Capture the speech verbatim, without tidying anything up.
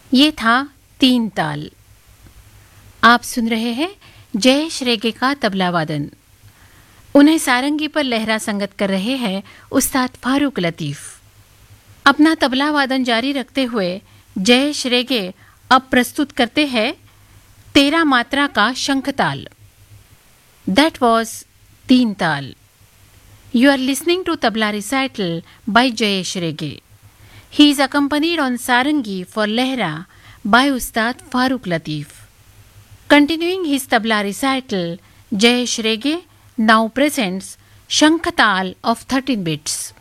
ये था तीन ताल। आप सुन रहे हैं जयेश रेगे का तबला वादन। उन्हें सारंगी पर लहरा संगत कर रहे हैं उस्ताद फारूक लतीफ़। अपना तबला वादन जारी रखते हुए जयेश रेगे अब प्रस्तुत करते हैं तेरह मात्रा का शंखताल। दैट वॉज तीन ताल। You are listening to Tabla Recital by Jayesh Rege. He is accompanied on Sarangi for Lehra by Ustad Farooq Latif. Continuing his Tabla Recital, Jayesh Rege now presents Shankhatal of thirteen beats.